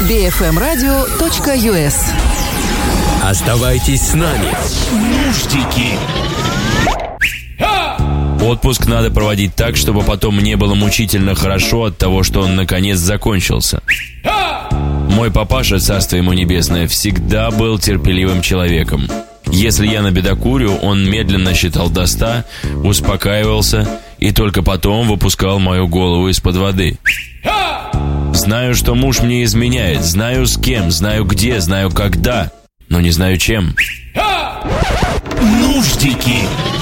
bfmradio.us. Оставайтесь с нами. Нуждики. Отпуск надо проводить так, чтобы потом мне было мучительно хорошо от того, что он наконец закончился. Мой папаша, царство ему небесное, всегда был терпеливым человеком. Если я набедокурю, он медленно считал до 100, успокаивался и только потом выпускал мою голову из-под воды. Знаю, что муж мне изменяет, знаю с кем, знаю где, знаю когда, но не знаю чем. Нуждики.